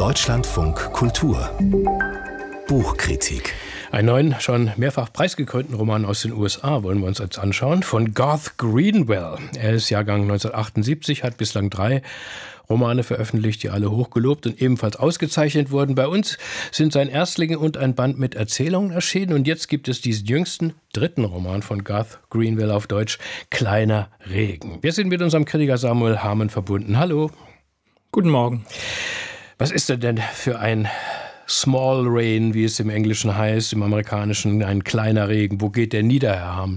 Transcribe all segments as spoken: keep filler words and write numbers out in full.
Deutschlandfunk Kultur Buchkritik. Einen neuen, schon mehrfach preisgekrönten Roman aus den U S A wollen wir uns jetzt anschauen, von Garth Greenwell. Er ist Jahrgang neunzehnhundertachtundsiebzig, hat bislang drei Romane veröffentlicht, die alle hochgelobt und ebenfalls ausgezeichnet wurden. Bei uns sind sein Erstlinge und ein Band mit Erzählungen erschienen. Und jetzt gibt es diesen jüngsten, dritten Roman von Garth Greenwell auf Deutsch, Kleiner Regen. Wir sind mit unserem Kritiker Samuel Harmon verbunden. Hallo. Guten Morgen. Was ist er denn für ein Small Rain, wie es im Englischen heißt, im Amerikanischen ein kleiner Regen? Wo geht der nieder, Herr Harmon?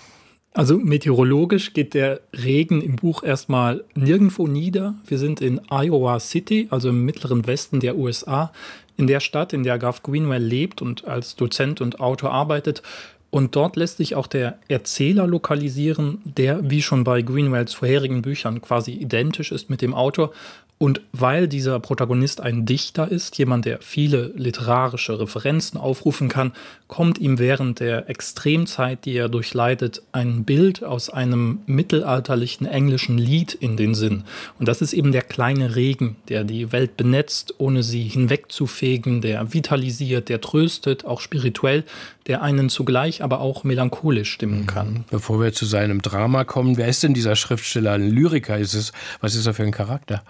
Also meteorologisch geht der Regen im Buch erstmal nirgendwo nieder. Wir sind in Iowa City, also im mittleren Westen der U S A, in der Stadt, in der Garth Greenwell lebt und als Dozent und Autor arbeitet. Und dort lässt sich auch der Erzähler lokalisieren, der wie schon bei Greenwells vorherigen Büchern quasi identisch ist mit dem Autor. Und weil dieser Protagonist ein Dichter ist, jemand, der viele literarische Referenzen aufrufen kann, kommt ihm während der Extremzeit, die er durchleidet, ein Bild aus einem mittelalterlichen englischen Lied in den Sinn. Und das ist eben der kleine Regen, der die Welt benetzt, ohne sie hinwegzufegen, der vitalisiert, der tröstet, auch spirituell, der einen zugleich aber auch melancholisch stimmen kann. Bevor wir zu seinem Drama kommen, wer ist denn dieser Schriftsteller? Ein Lyriker ist es. Was ist er für ein Charakter?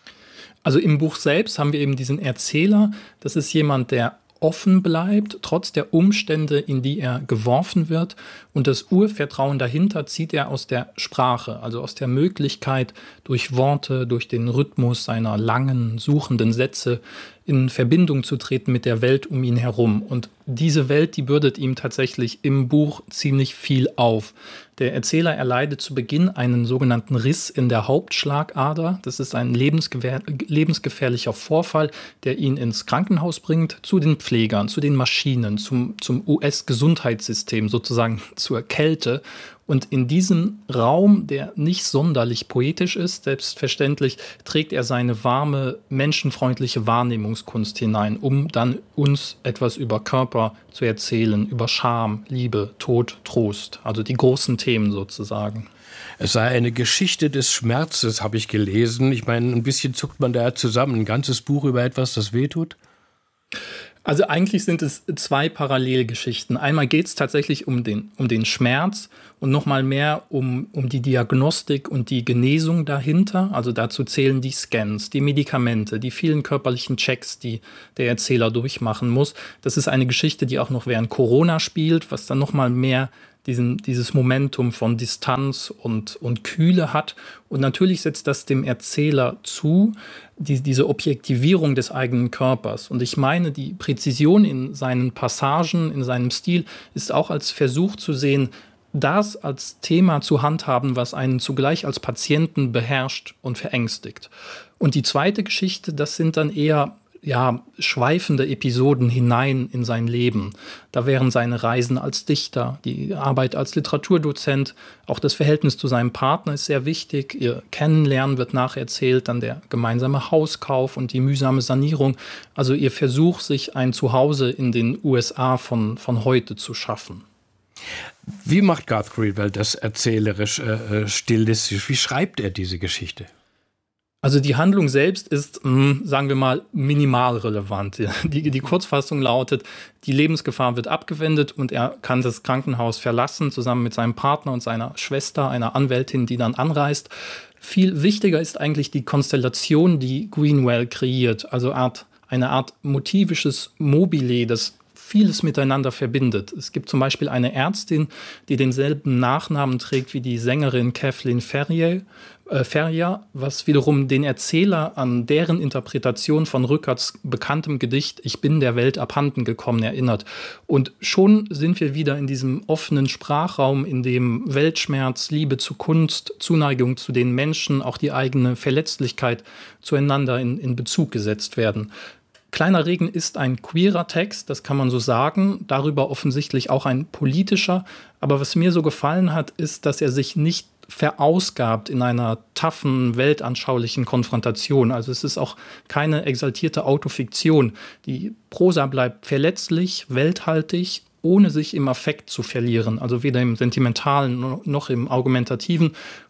Also im Buch selbst haben wir eben diesen Erzähler. Das ist jemand, der offen bleibt, trotz der Umstände, in die er geworfen wird. Und das Urvertrauen dahinter zieht er aus der Sprache, also aus der Möglichkeit, durch Worte, durch den Rhythmus seiner langen, suchenden Sätze in Verbindung zu treten mit der Welt um ihn herum. Und diese Welt, die bürdet ihm tatsächlich im Buch ziemlich viel auf. Der Erzähler erleidet zu Beginn einen sogenannten Riss in der Hauptschlagader. Das ist ein lebensgefährlicher Vorfall, der ihn ins Krankenhaus bringt, zu den Pflegern, zu den Maschinen, zum, zum U S-Gesundheitssystem, sozusagen zur Kälte. Und in diesem Raum, der nicht sonderlich poetisch ist, selbstverständlich, trägt er seine warme, menschenfreundliche Wahrnehmungskunst hinein, um dann uns etwas über Körper zu erzählen, über Scham, Liebe, Tod, Trost, also die großen Themen sozusagen. Es sei eine Geschichte des Schmerzes, habe ich gelesen. Ich meine, ein bisschen zuckt man da zusammen. Ein ganzes Buch über etwas, das wehtut? Also eigentlich sind es zwei Parallelgeschichten. Einmal geht es tatsächlich um den, um den Schmerz und nochmal mehr um, um die Diagnostik und die Genesung dahinter. Also dazu zählen die Scans, die Medikamente, die vielen körperlichen Checks, die der Erzähler durchmachen muss. Das ist eine Geschichte, die auch noch während Corona spielt, was dann nochmal mehr diesen, dieses Momentum von Distanz und, und Kühle hat. Und natürlich setzt das dem Erzähler zu, die, diese Objektivierung des eigenen Körpers. Und ich meine, die Präzision in seinen Passagen, in seinem Stil, ist auch als Versuch zu sehen, das als Thema zu handhaben, was einen zugleich als Patienten beherrscht und verängstigt. Und die zweite Geschichte, das sind dann eher ja, schweifende Episoden hinein in sein Leben. Da wären seine Reisen als Dichter, die Arbeit als Literaturdozent, auch das Verhältnis zu seinem Partner ist sehr wichtig. Ihr Kennenlernen wird nacherzählt, dann der gemeinsame Hauskauf und die mühsame Sanierung. Also ihr Versuch, sich ein Zuhause in den U S A von, von heute zu schaffen. Wie macht Garth Greenwell das erzählerisch, äh, stilistisch? Wie schreibt er diese Geschichte? Also die Handlung selbst ist, mh, sagen wir mal, minimal relevant. Die, die Kurzfassung lautet, die Lebensgefahr wird abgewendet und er kann das Krankenhaus verlassen, zusammen mit seinem Partner und seiner Schwester, einer Anwältin, die dann anreist. Viel wichtiger ist eigentlich die Konstellation, die Greenwell kreiert, also Art, eine Art motivisches Mobile, das vieles miteinander verbindet. Es gibt zum Beispiel eine Ärztin, die denselben Nachnamen trägt wie die Sängerin Kathleen Ferrier, äh, Ferrier, was wiederum den Erzähler an deren Interpretation von Rückerts bekanntem Gedicht Ich bin der Welt abhanden gekommen erinnert. Und schon sind wir wieder in diesem offenen Sprachraum, in dem Weltschmerz, Liebe zu Kunst, Zuneigung zu den Menschen, auch die eigene Verletzlichkeit zueinander in, in Bezug gesetzt werden. Kleiner Regen ist ein queerer Text, das kann man so sagen, darüber offensichtlich auch ein politischer. Aber was mir so gefallen hat, ist, dass er sich nicht verausgabt in einer taffen, weltanschaulichen Konfrontation. Also es ist auch keine exaltierte Autofiktion. Die Prosa bleibt verletzlich, welthaltig, ohne sich im Affekt zu verlieren. Also weder im Sentimentalen noch im Argumentativen.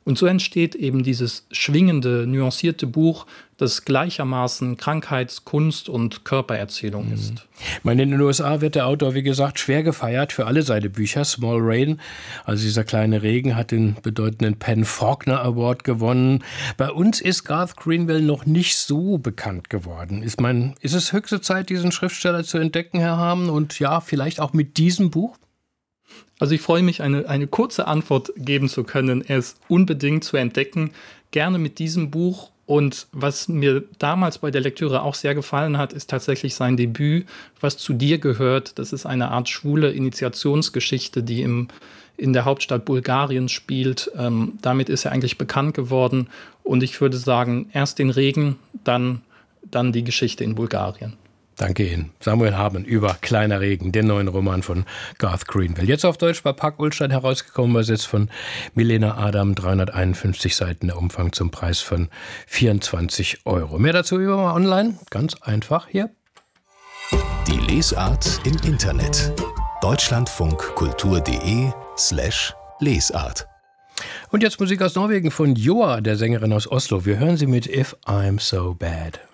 Und so entsteht eben dieses schwingende, nuancierte Buch, das gleichermaßen Krankheits-, Kunst- und Körpererzählung mhm. ist. Ich meine, in den U S A wird der Autor, wie gesagt, schwer gefeiert für alle seine Bücher. Small Rain, also dieser kleine Regen, hat den bedeutenden Penn Faulkner Award gewonnen. Bei uns ist Garth Greenwell noch nicht so bekannt geworden. Ist, mein, ist es höchste Zeit, diesen Schriftsteller zu entdecken, Herr Hamann? Und ja, vielleicht auch mit diesem Buch? Also ich freue mich, eine, eine kurze Antwort geben zu können. Er ist unbedingt zu entdecken, gerne mit diesem Buch. Und was mir damals bei der Lektüre auch sehr gefallen hat, ist tatsächlich sein Debüt, was zu dir gehört. Das ist eine Art schwule Initiationsgeschichte, die im, in der Hauptstadt Bulgariens spielt. Ähm, damit ist er eigentlich bekannt geworden. Und ich würde sagen, erst den Regen, dann, dann die Geschichte in Bulgarien. Danke Ihnen. Samuel Hamann über Kleiner Regen, den neuen Roman von Garth Greenwell. Jetzt auf Deutsch bei Pack-Ullstein herausgekommen, übersetzt von Milena Adam, dreihunderteinundfünfzig Seiten, der Umfang zum Preis von vierundzwanzig Euro. Mehr dazu über online, ganz einfach hier. Die Lesart im Internet. deutschlandfunkkultur.de slash Lesart. Und jetzt Musik aus Norwegen von Joa, der Sängerin aus Oslo. Wir hören sie mit If I'm So Bad.